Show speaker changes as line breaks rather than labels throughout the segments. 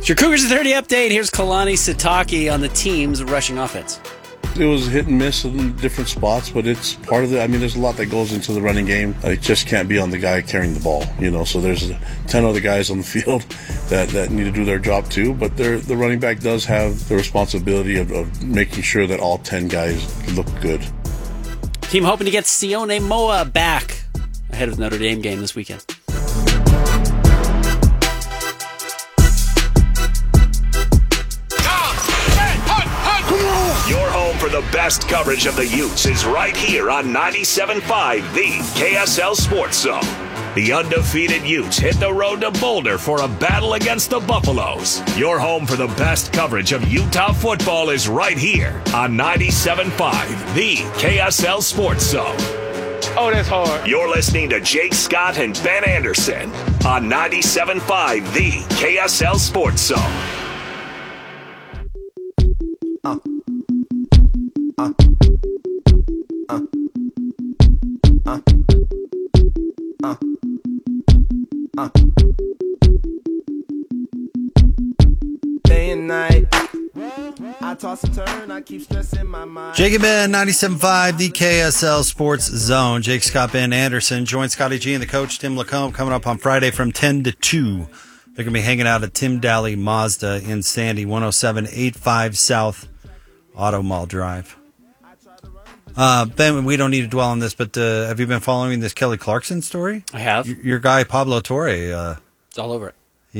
your Cougars 30 update. Here's Kalani Sitake on the team's rushing offense.
It was hit and miss in different spots, but it's part of it. I mean, there's a lot that goes into the running game. It just can't be on the guy carrying the ball, So there's 10 other guys on the field that need to do their job too. But the running back does have the responsibility of making sure that all 10 guys look good.
Team hoping to get Sione Moa back ahead of the Notre Dame game this weekend.
Your home for the best coverage of the Utes is right here on 97.5, the KSL Sports Zone. The undefeated Utes hit the road to Boulder for a battle against the Buffaloes. Your home for the best coverage of Utah football is right here on 97.5, the KSL Sports Zone.
Oh, that's hard.
You're listening to Jake Scott and Ben Anderson on 97.5, the KSL Sports Zone.
Day and night, I toss and turn, I keep stressing my mind.
Jake and Ben, 97.5, the KSL Sports Zone. Jake, Scott, Ben Anderson. Join Scotty G and the coach, Tim Lacombe, coming up on Friday from 10 to 2. They're going to be hanging out at Tim Daly Mazda in Sandy, 10785 South Auto Mall Drive. Ben, we don't need to dwell on this, but have you been following this Kelly Clarkson story?
I have.
Your guy, Pablo Torre.
It's all over it.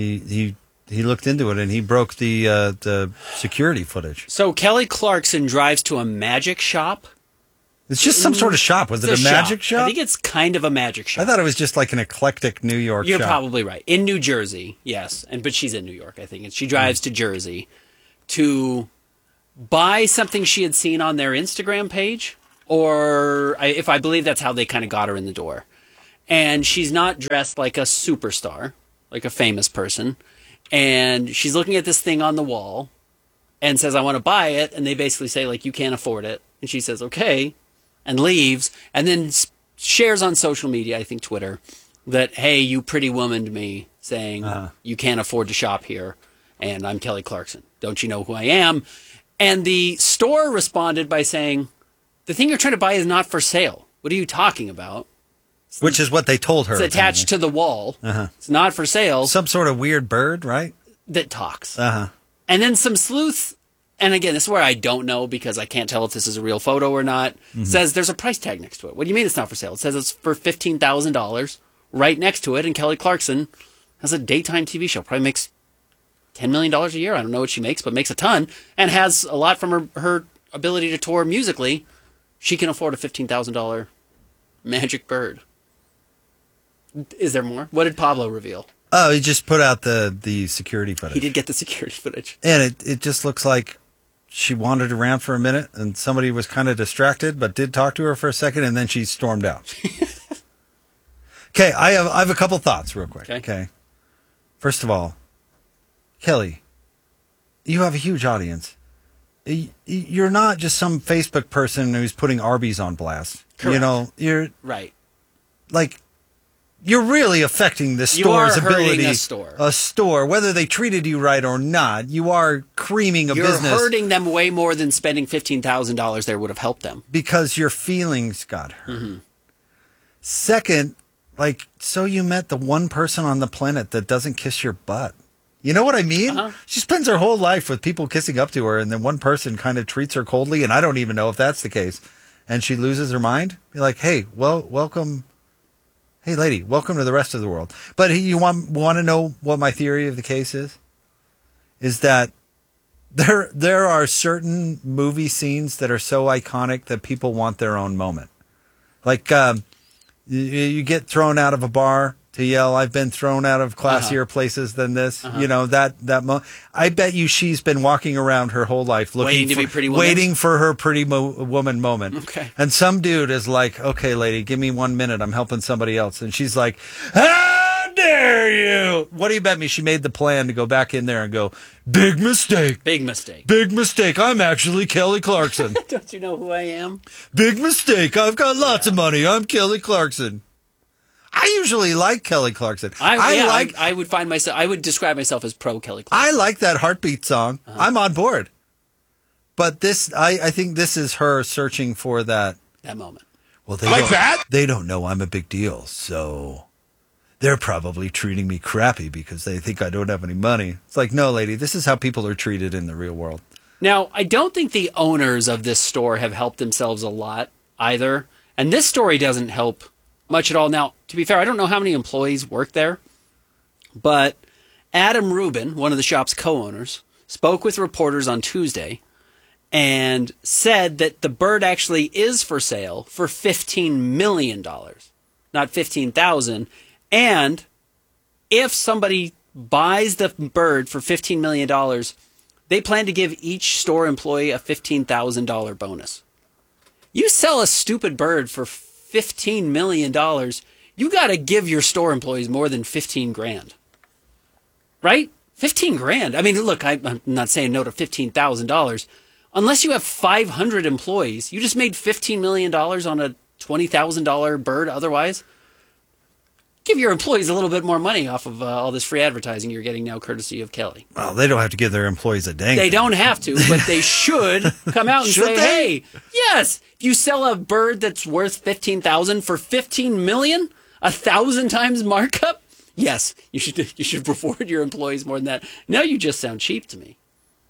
He looked into it, and he broke the security footage.
So Kelly Clarkson drives to a magic shop.
It's just some sort of shop. Was it a magic shop?
I think it's kind of a magic shop.
I thought it was just like an eclectic New York shop.
You're probably right. In New Jersey, yes. But she's in New York, I think. And she drives to Jersey to buy something she had seen on their Instagram page. Or if I believe that's how they kind of got her in the door. And she's not dressed like a superstar, like a famous person. And she's looking at this thing on the wall and says, I want to buy it. And they basically say, like, you can't afford it. And she says, okay, and leaves. And then shares on social media, I think Twitter, that, hey, you pretty womaned me, saying you can't afford to shop here. And I'm Kelly Clarkson. Don't you know who I am? And the store responded by saying, the thing you're trying to buy is not for sale. What are you talking about?
Which is what they told her.
It's attached to the wall. It's not for sale.
Some sort of weird bird, right?
That talks. And then some sleuth, and again, this is where I don't know because I can't tell if this is a real photo or not, says there's a price tag next to it. What do you mean it's not for sale? It says it's for $15,000 right next to it, and Kelly Clarkson has a daytime TV show. Probably makes $10 million a year. I don't know what she makes, but makes a ton, and has a lot from her ability to tour musically. She can afford a $15,000 magic bird. Is there more? What did Pablo reveal?
Oh, he just put out the security footage.
He did get the security footage. And
it just looks like she wandered around for a minute and somebody was kind of distracted, but did talk to her for a second, and then she stormed out. Okay, I have a couple thoughts real quick. Okay. First of all, Kelly, you have a huge audience. You're not just some Facebook person who's putting Arby's on blast.
Correct.
You're
right.
Like, you're really affecting the store's ability.
A
store, whether they treated you right or not, you are creaming a business.
You're hurting them way more than spending $15,000 there would have helped them.
Because your feelings got hurt. Second, so you met the one person on the planet that doesn't kiss your butt. You know what I mean? She spends her whole life with people kissing up to her, and then one person kind of treats her coldly, and I don't even know if that's the case. And she loses her mind. You're like, hey, welcome. Hey, lady, welcome to the rest of the world. But you want to know what my theory of the case is? Is that there are certain movie scenes that are so iconic that people want their own moment. Like you get thrown out of a bar to yell, I've been thrown out of classier places than this. That I bet you she's been walking around her whole life waiting for her pretty woman moment.
Okay.
And some dude is like, okay, lady, give me 1 minute. I'm helping somebody else. And she's like, how dare you? What do you bet me? She made the plan to go back in there and go, big mistake.
Big mistake.
Big mistake. I'm actually Kelly Clarkson.
Don't you know who I am?
Big mistake. I've got lots of money. I'm Kelly Clarkson. I usually like Kelly Clarkson.
I would find myself. I would describe myself as pro Kelly Clarkson.
I like that Heartbeat song. I'm on board. But this, I think this is her searching for that
moment.
Well, they don't know I'm a big deal, so they're probably treating me crappy because they think I don't have any money. It's like, no, lady, this is how people are treated in the real world.
Now, I don't think the owners of this store have helped themselves a lot either. And this story doesn't help much at all. Now, to be fair, I don't know how many employees work there, but Adam Rubin, one of the shop's co-owners, spoke with reporters on Tuesday and said that the bird actually is for sale for $15 million, not $15,000. And if somebody buys the bird for $15 million, they plan to give each store employee a $15,000 bonus. You sell a stupid bird for $15 million, you got to give your store employees more than 15 grand. Right? 15 grand. I mean, look, I'm not saying no to $15,000. Unless you have 500 employees, you just made $15 million on a $20,000 bird otherwise. Give your employees a little bit more money off of all this free advertising you're getting now courtesy of Kelly.
Well, they don't have to give their employees a dang
They
thing.
don't have to, but they should come out and say, hey, yes, you sell a bird that's worth $15,000 for $15 million, 1,000 times markup. Yes, you should reward your employees more than that. Now you just sound cheap to me.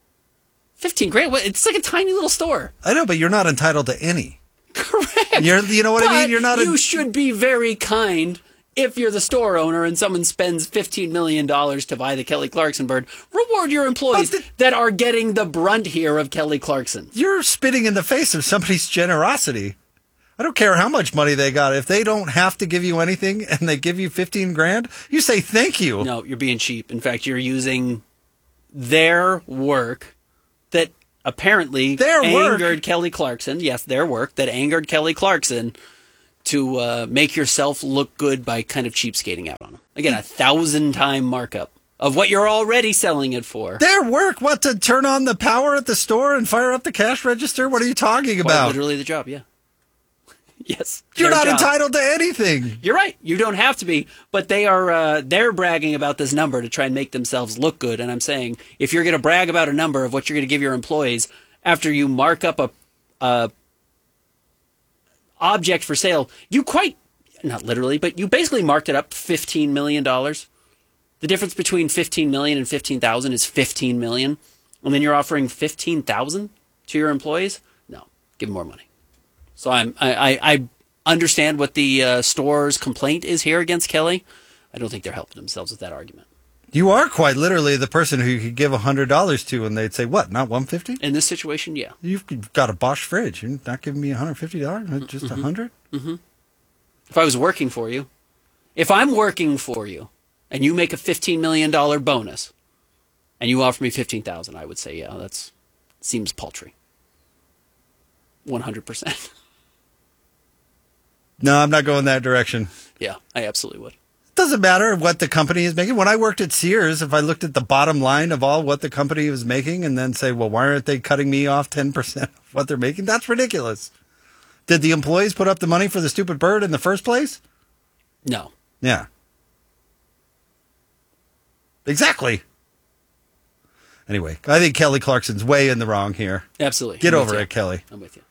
15 grand, it's like a tiny little store.
I know, but you're not entitled to any.
Correct.
You know what I mean? You're not.
You should be very kind. If you're the store owner and someone spends $15 million to buy the Kelly Clarkson bird, reward your employees that are getting the brunt here of Kelly Clarkson.
You're spitting in the face of somebody's generosity. I don't care how much money they got. If they don't have to give you anything and they give you 15 grand, you say thank you.
No, you're being cheap. In fact, you're using their work that apparently angered Kelly Clarkson. Yes, their work that angered Kelly Clarkson to make yourself look good by kind of cheapskating out on them. Again, 1,000-time markup of what you're already selling it for.
Their work, what, to turn on the power at the store and fire up the cash register? What are you talking about?
Literally the job, yeah. Yes.
You're not entitled to anything.
You're right. You don't have to be. But they're bragging about this number to try and make themselves look good. And I'm saying, if you're going to brag about a number of what you're going to give your employees after you mark up a object for sale, not literally, but you basically marked it up $15 million. The difference between $15 million and $15,000 is $15 million. And then you're offering $15,000 to your employees? No, give them more money. So I understand what the store's complaint is here against Kelly. I don't think they're helping themselves with that argument.
You are quite literally the person who you could give $100 to, and they'd say, "What? Not $150?"
In this situation, yeah.
You've got a Bosch fridge. You're not giving me $150? Just $100?
Mm-hmm. If I was working for you, if I'm working for you, and you make a $15 million bonus, and you offer me $15,000, I would say, yeah, that seems paltry. 100%.
No, I'm not going that direction.
Yeah, I absolutely would.
Doesn't matter what the company is making. When I worked at Sears, if I looked at the bottom line of all what the company was making and then say, well, why aren't they cutting me off 10% of what they're making? That's ridiculous. Did the employees put up the money for the stupid bird in the first place?
No.
Yeah. Exactly. Anyway, I think Kelly Clarkson's way in the wrong here.
Absolutely.
Get over it, Kelly.
I'm with you.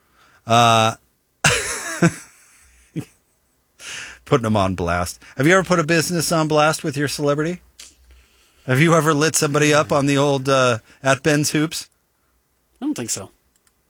Putting them on blast. Have you ever put a business on blast with your celebrity? Have you ever lit somebody up on the old At Ben's Hoops?
I don't think so.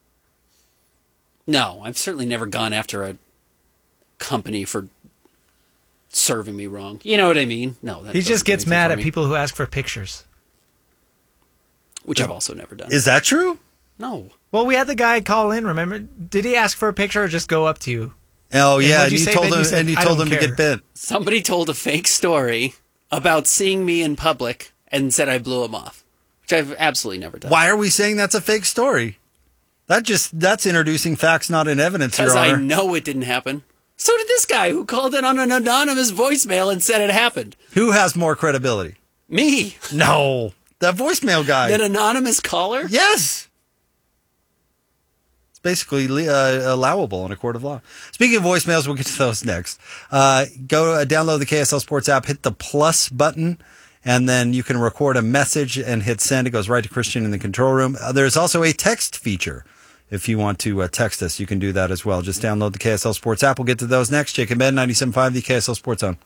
No, I've certainly never gone after a company for serving me wrong. You know what I mean? No.
He just gets mad at people who ask for pictures.
Which I've also never done.
Is that true?
No.
Well, we had the guy call in, remember? Did he ask for a picture or just go up to you?
Oh, yeah,
and you told
him to get bent.
Somebody told a fake story about seeing me in public and said I blew him off, which I've absolutely never done.
Why are we saying that's a fake story? That's introducing facts not in evidence, Your
Honor. Because I
Honor.
know it didn't happen. So did this guy who called in on an anonymous voicemail and said it happened.
Who has more credibility?
Me.
No. That voicemail guy.
That anonymous caller?
Yes. basically allowable in a court of law. Speaking of voicemails, we'll get to those next. Go download the KSL Sports app, hit the plus button, and then you can record a message and hit send. It goes right to Christian in the control room. There's also a text feature. If you want to text us, you can do that as well. Just download the KSL Sports app. We'll get to those next. Jake and Ben, 97.5, the KSL Sports Zone.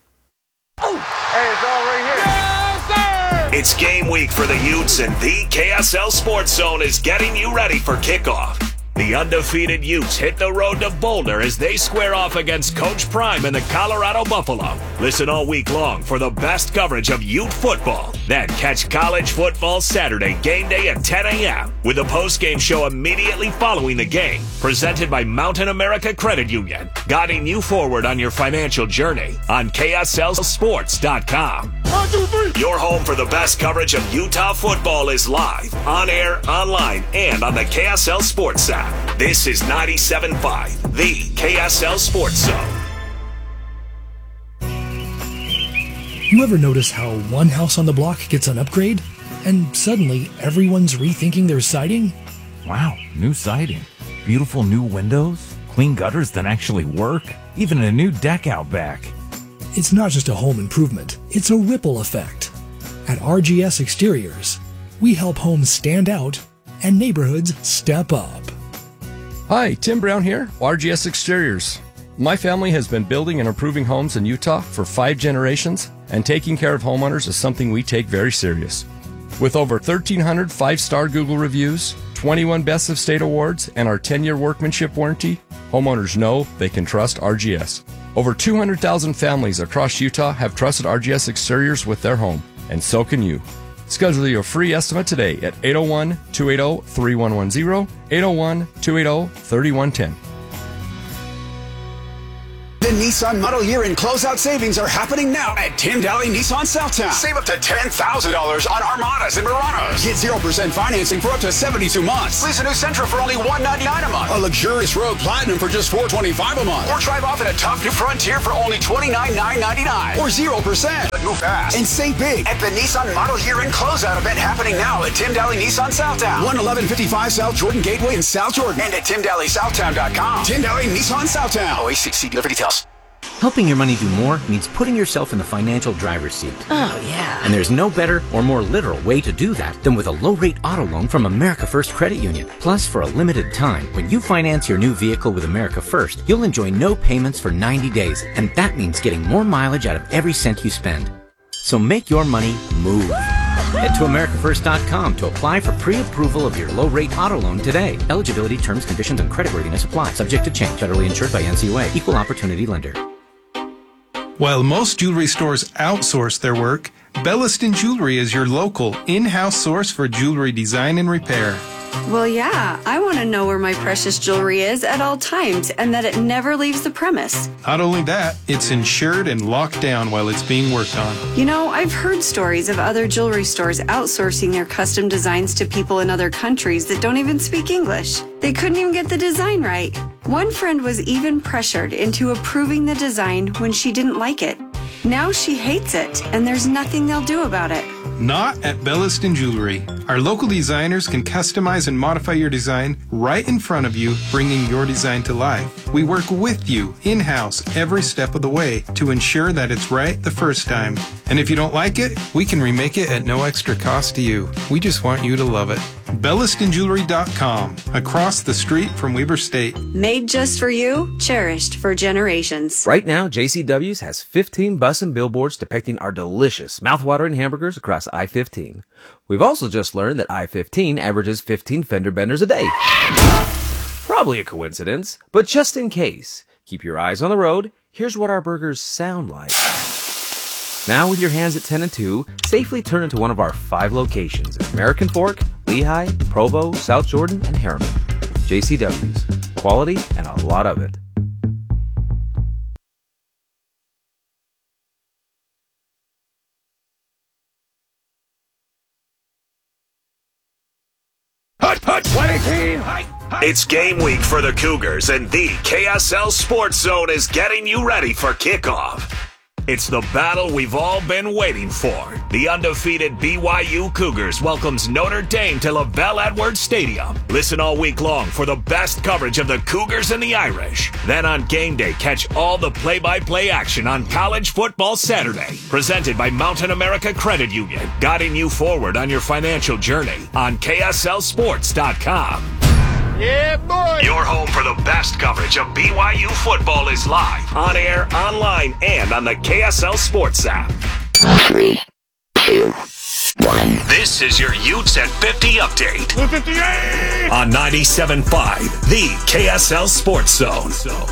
It's game week for the Utes, and the KSL Sports Zone is getting you ready for kickoff. The undefeated Utes hit the road to Boulder as they square off against Coach Prime and the Colorado Buffalo. Listen all week long for the best coverage of Ute football. Then catch college football Saturday game day at 10 a.m. with a post-game show immediately following the game. Presented by Mountain America Credit Union, guiding you forward on your financial journey on KSLSports.com.
1, 2, 3.
Your home for the best coverage of Utah football is live, on air, online, and on the KSL Sports app. This is 97.5, the KSL Sports Zone.
You ever notice how one house on the block gets an upgrade, and suddenly everyone's rethinking their siding?
Wow, new siding. Beautiful new windows, clean gutters that actually work, even a new deck out back.
It's not just a home improvement, it's a ripple effect. At RGS Exteriors, we help homes stand out and neighborhoods step up.
Hi, Tim Brown here, RGS Exteriors. My family has been building and improving homes in Utah for 5 generations, and taking care of homeowners is something we take very serious. With over 1,300 5-star Google reviews, 21 Best of State awards, and our 10-year workmanship warranty, homeowners know they can trust RGS. Over 200,000 families across Utah have trusted RGS Exteriors with their home, and so can you. Schedule your free estimate today at 801-280-3110, 801-280-3110.
The Nissan Model Year and closeout savings are happening now at Tim Daly Nissan Southtown. Save up to $10,000 on Armadas and Muranos. Get 0% financing for up to 72 months. Lease a new Sentra for only $199 a month. A luxurious Rogue Platinum for just $425 a month. Or drive off in a tough new Frontier for only $29,999. Or 0%. Move fast and save big at the Nissan Model Year and closeout event happening now at Tim Daly Nissan Southtown. 11155 South Jordan Gateway in South Jordan. And at TimDalySouthtown.com. Tim Daly Nissan Southtown. OACC dealer for details.
Helping your money do more means putting yourself in the financial driver's seat.
Oh, yeah.
And there's no better or more literal way to do that than with a low-rate auto loan from America First Credit Union. Plus, for a limited time, when you finance your new vehicle with America First, you'll enjoy no payments for 90 days. And that means getting more mileage out of every cent you spend. So make your money move. Head to AmericaFirst.com to apply for pre-approval of your low-rate auto loan today. Eligibility, terms, conditions, and creditworthiness apply. Subject to change. Federally insured by NCUA. Equal Opportunity Lender.
While most jewelry stores outsource their work, Belliston Jewelry is your local, in-house source for jewelry design and repair.
Well, yeah, I want to know where my precious jewelry is at all times and that it never leaves the premise.
Not only that, it's insured and locked down while it's being worked on.
You know, I've heard stories of other jewelry stores outsourcing their custom designs to people in other countries that don't even speak English. They couldn't even get the design right. One friend was even pressured into approving the design when she didn't like it. Now she hates it, and there's nothing they'll do about it.
Not at Belliston Jewelry. Our local designers can customize and modify your design right in front of you, bringing your design to life. We work with you in-house every step of the way to ensure that it's right the first time. And if you don't like it, we can remake it at no extra cost to you. We just want you to love it. BellistonJewelry.com, across the street from Weber State.
Made just for you, cherished for generations.
Right now, JCW's has 15 bus and billboards depicting our delicious, mouth-watering hamburgers across I-15. We've also just learned that I-15 averages 15 fender benders a day. Probably a coincidence, but just in case, keep your eyes on the road. Here's what our burgers sound like. Now with your hands at 10 and 2, safely turn into one of our 5 locations at American Fork, Lehigh, Provo, South Jordan, and Harriman. JCW's. Quality and a lot of it.
It's game week for the Cougars, and the KSL Sports Zone is getting you ready for kickoff. It's the battle we've all been waiting for. The undefeated BYU Cougars welcomes Notre Dame to LaBelle Edwards Stadium. Listen all week long for the best coverage of the Cougars and the Irish. Then on game day, catch all the play-by-play action on College Football Saturday. Presented by Mountain America Credit Union, guiding you forward on your financial journey on KSLSports.com.
Yeah, boy!
Your home for the best coverage of BYU football is live, on air, online, and on the KSL Sports app.
3, 2, 1.
This is your Utes at 50 update.
58!
On 97.5, the KSL Sports Zone.